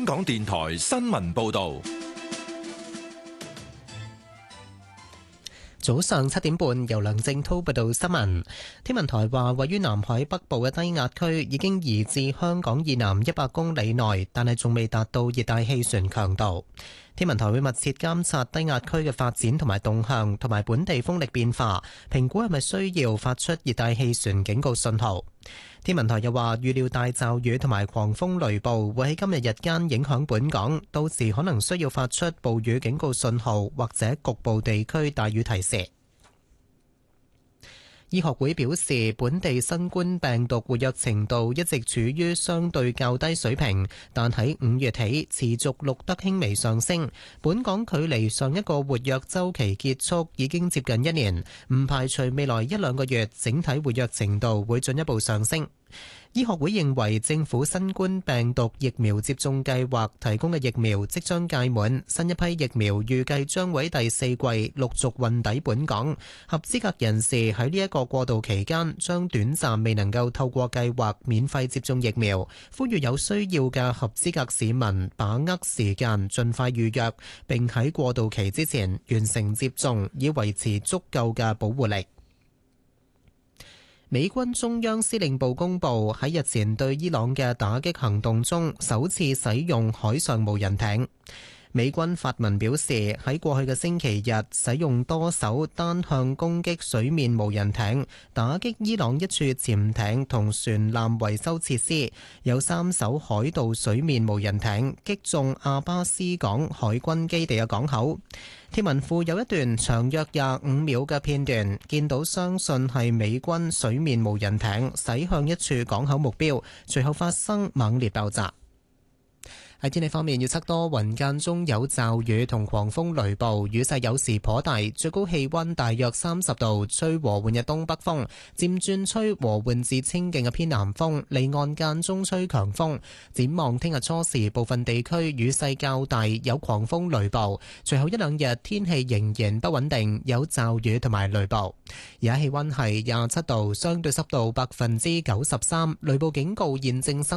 港電台新聞報道。 早上7點半，由梁正滔報道新聞。天文台話，位於南海北部嘅低壓區已經移至香港以南100公里內，但係仲未達到熱帶氣旋強度。天文台會密切監察低壓區嘅發展同埋動向，同埋本地風力變化，評估係咪需要發出熱帶氣旋警告信號。天文台又話，預料大驟雨同埋狂風雷暴會喺今日日間影響本港，到時可能需要發出暴雨警告信號，或者局部地區大雨提示。醫學會表示，本地新冠病毒活躍程度一直處於相對較低水平，但喺5月起持續錄得輕微上升。本港距離上一個活躍週期結束已經接近1年，唔排除未來1-2個月整體活躍程度會進一步上升。醫學會認為政府新冠病毒疫苗接種計劃提供嘅疫苗即將屆滿，新一批疫苗預計將會第4季陸續運抵本港。合資格人士喺呢一個過渡期間將短暫未能夠透過計劃免費接種疫苗，呼籲有需要嘅合資格市民把握時間盡快預約，並喺過渡期之前完成接種，以維持足夠嘅保護力。美軍中央司令部公佈喺日前對伊朗嘅打擊行動中首次使用海上無人艇。美軍發文表示，喺過去嘅星期日使用多艘單向攻擊水面無人艇打擊伊朗一處潛艇同船艦維修設施，有3艘海盜水面無人艇擊中阿巴斯港海軍基地嘅港口。天文庫有一段長約25秒嘅片段，見到相信係美軍水面無人艇駛向一處港口目標，隨後發生猛烈爆炸。喺天氣方面，預測多雲間中有驟雨同狂風雷暴，雨勢有時頗大，最高氣溫大約30度，吹和緩嘅東北風，漸轉吹和緩至清勁嘅偏南風，離岸間中吹強風。展望聽日初時，部分地區雨勢較大，有狂風雷暴，隨後1-2日天氣仍然不穩定，有驟雨同埋雷暴。而家氣溫係27度，相對濕度93%，雷暴警告現正生